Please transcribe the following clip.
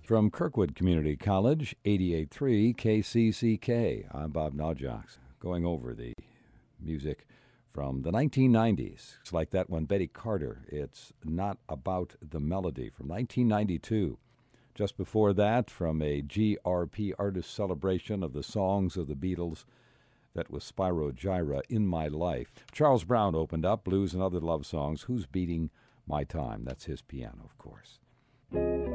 From Kirkwood Community College, 88.3 KCCK. I'm Bob Nawjox, going over the music from the 1990s. It's like that one, Betty Carter. It's Not About the Melody from 1992. Just before that, from a GRP artist celebration of the songs of the Beatles, that was Spyro Gyra, In My Life. Charles Brown opened up, Blues and Other Love Songs. Who's Beating My Time? That's his piano, of course.